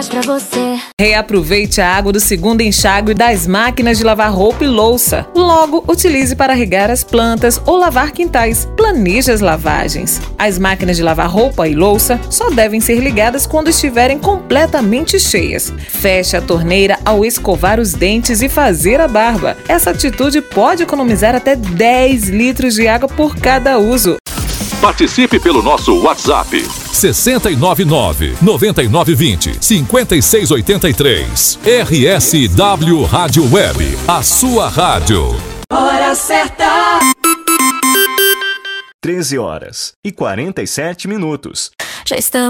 Pra você. Reaproveite a água do segundo enxágue das máquinas de lavar roupa e louça. Logo, utilize para regar as plantas ou lavar quintais. Planeje as lavagens. As máquinas de lavar roupa e louça só devem ser ligadas quando estiverem completamente cheias. Feche a torneira ao escovar os dentes e fazer a barba. Essa atitude pode economizar até 10 litros de água por cada uso. Participe pelo nosso WhatsApp 699-9920-5683. RSW Rádio Web, a sua rádio. Hora certa. 13h47. Já estamos